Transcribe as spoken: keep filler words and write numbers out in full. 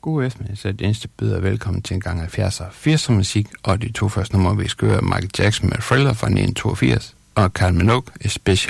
God eftermiddag, så det eneste byder velkommen til en gang halvfjerdser og firser musik, og de to første numre vi skal høre Michael Jackson med Thriller fra nitten toogfirs, og Kylie Minogue, Especially